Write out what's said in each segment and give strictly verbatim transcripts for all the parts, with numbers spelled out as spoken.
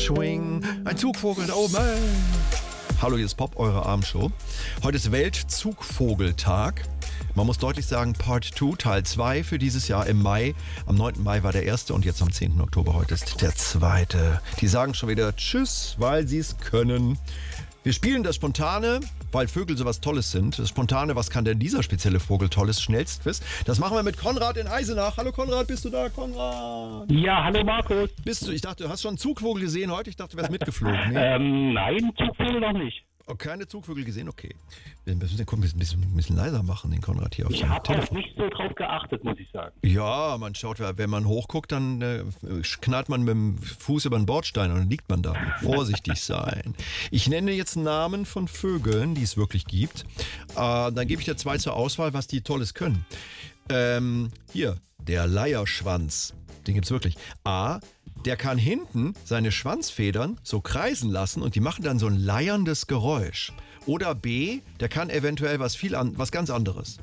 Swing, ein Zugvogel da oben. Hey. Hallo, hier ist Pop, eure Abendshow. Heute ist Weltzugvogeltag. Man muss deutlich sagen, Part zwei, Teil zwei für dieses Jahr im Mai. Am neunten Mai war der erste und jetzt am zehnten Oktober, heute ist der zweite. Die sagen schon wieder Tschüss, weil sie es können. Wir spielen das Spontane, weil Vögel sowas Tolles sind. Das Spontane, was kann denn dieser spezielle Vogel Tolles? Schnellstquiz. Das machen wir mit Konrad in Eisenach. Hallo Konrad, bist du da, Konrad? Ja, hallo Markus. Bist du? Ich dachte, du hast schon einen Zugvogel gesehen heute. Ich dachte, du wärst mitgeflogen. Nee. Ähm, nein, Zugvogel noch nicht. Oh, keine Zugvögel gesehen? Okay. Wir müssen den ein bisschen, ein bisschen leiser machen, den Konrad hier auf Ich seinem habe auch Telefon. nicht so drauf geachtet, muss ich sagen. Ja, man schaut, wenn man hochguckt, dann äh, knallt man mit dem Fuß über den Bordstein und dann liegt man da. Vorsichtig sein. Ich nenne jetzt Namen von Vögeln, die es wirklich gibt. Äh, dann gebe ich dir zwei zur Auswahl, was die Tolles können. Ähm, hier, der Leierschwanz. Den gibt's wirklich. A. Der kann hinten seine Schwanzfedern so kreisen lassen und die machen dann so ein leierndes Geräusch. Oder B, der kann eventuell was viel an, was ganz anderes.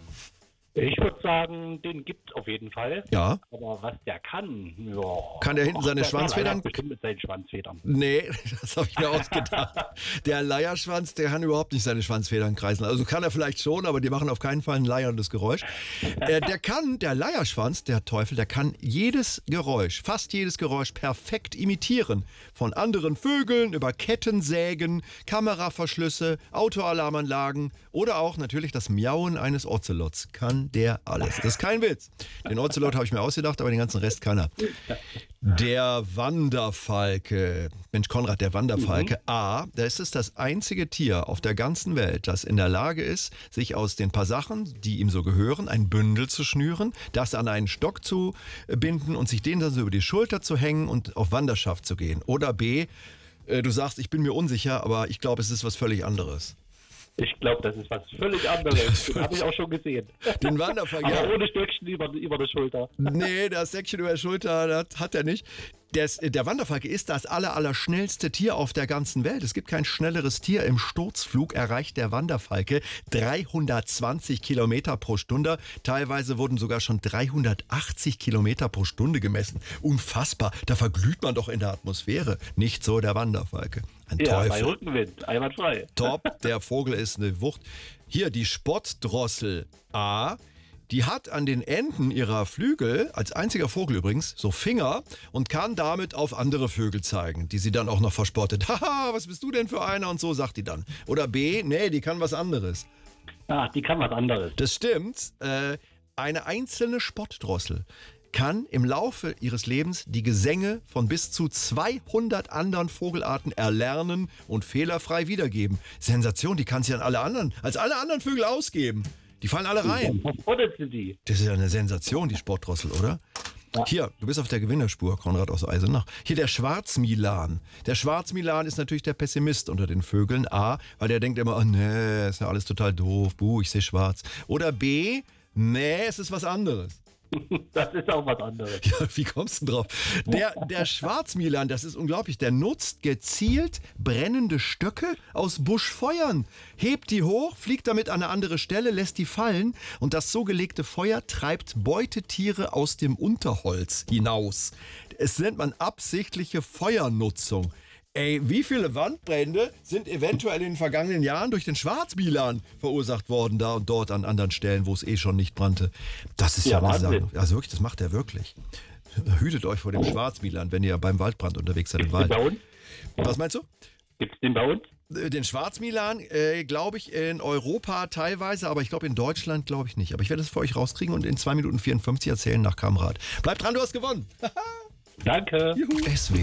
Ich würde sagen, den gibt es auf jeden Fall. Ja. Aber was der kann, ja. Kann der hinten seine der Schwanzfedern? Kann bestimmt mit seinen Schwanzfedern. Nee, das habe ich mir ausgedacht. Der Leierschwanz, der kann überhaupt nicht seine Schwanzfedern kreisen. Also kann er vielleicht schon, aber die machen auf keinen Fall ein leierndes Geräusch. Äh, der kann, der Leierschwanz, der Teufel, der kann jedes Geräusch, fast jedes Geräusch perfekt imitieren. Von anderen Vögeln über Kettensägen, Kameraverschlüsse, Autoalarmanlagen oder auch natürlich das Miauen eines Ozelots. Kann der alles. Das ist kein Witz. Den Ozelot habe ich mir ausgedacht, aber den ganzen Rest keiner. Der Wanderfalke. Mensch, Konrad, der Wanderfalke. Mhm. A, das ist das einzige Tier auf der ganzen Welt, das in der Lage ist, sich aus den paar Sachen, die ihm so gehören, ein Bündel zu schnüren, das an einen Stock zu binden und sich den dann so über die Schulter zu hängen und auf Wanderschaft zu gehen. Oder B, du sagst, ich bin mir unsicher, aber ich glaube, es ist was völlig anderes. Ich glaube, das ist was völlig anderes. Das habe ich auch schon gesehen. Den Wanderfalke. Aber Ja. ohne Stöckchen über, über der Schulter. Nee, das Säckchen über der Schulter, das hat er nicht. Das, der Wanderfalke ist das aller, aller schnellste Tier auf der ganzen Welt. Es gibt kein schnelleres Tier. Im Sturzflug erreicht der Wanderfalke dreihundertzwanzig Kilometer pro Stunde. Teilweise wurden sogar schon dreihundertachtzig Kilometer pro Stunde gemessen. Unfassbar. Da verglüht man doch in der Atmosphäre. Nicht so der Wanderfalke. Ein Ja, Teufel. bei Rückenwind, einwandfrei. Top, der Vogel ist eine Wucht. Hier, die Spottdrossel A. Die hat an den Enden ihrer Flügel, als einziger Vogel übrigens, so Finger und kann damit auf andere Vögel zeigen, die sie dann auch noch verspottet. Haha, was bist du denn für einer? Und so sagt die dann. Oder B, nee, die kann was anderes. Ach, die kann was anderes. Das stimmt. Äh, eine einzelne Spottdrossel kann im Laufe ihres Lebens die Gesänge von bis zu zweihundert anderen Vogelarten erlernen und fehlerfrei wiedergeben. Sensation, die kann sie an alle anderen, als alle anderen Vögel ausgeben. Die fallen alle rein. Was spottet sie die? Das ist ja eine Sensation, die Sportdrossel, oder? Ja. Hier, du bist auf der Gewinnerspur, Konrad aus Eisenach. Hier der Schwarzmilan. Der Schwarzmilan ist natürlich der Pessimist unter den Vögeln. A, weil der denkt immer, oh nee, ist ja alles total doof, buh, ich sehe schwarz. Oder B, nee, es ist was anderes. Das ist auch was anderes. Ja, wie kommst du denn drauf? Der, der Schwarzmilan, das ist unglaublich, der nutzt gezielt brennende Stöcke aus Buschfeuern, hebt die hoch, fliegt damit an eine andere Stelle, lässt die fallen und das so gelegte Feuer treibt Beutetiere aus dem Unterholz hinaus. Es nennt man absichtliche Feuernutzung. Ey, wie viele Wandbrände sind eventuell in den vergangenen Jahren durch den Schwarzmilan verursacht worden, da und dort an anderen Stellen, wo es eh schon nicht brannte? Das ist ja, ja eine Sache. Also wirklich, das macht er wirklich. Hütet euch vor dem Schwarzmilan, wenn ihr beim Waldbrand unterwegs seid im Wald. Bei uns? Was meinst du? Gibt es den bei uns? Den Schwarzmilan, äh, glaube ich, in Europa teilweise, aber ich glaube in Deutschland glaube ich nicht. Aber ich werde es für euch rauskriegen und in zwei Minuten vierundfünfzig erzählen nach Kamrad. Bleibt dran, du hast gewonnen. Danke. Juhu. S W